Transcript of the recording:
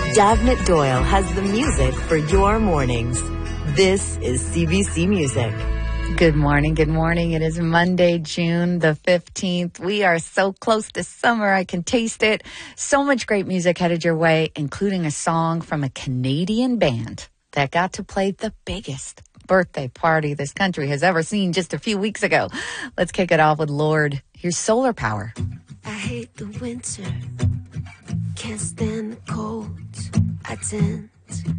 Daphne Doyle has the music for your mornings. This is CBC Music. Good morning. Good morning. It is Monday, June the 15th. We are so close to summer. I can taste it. So much great music headed your way, including a song from a Canadian band that got to play the biggest birthday party this country has ever seen just a few weeks ago. Let's kick it off with Lorde. Here's Solar Power. I hate the winter. Can't stand the cold. I tend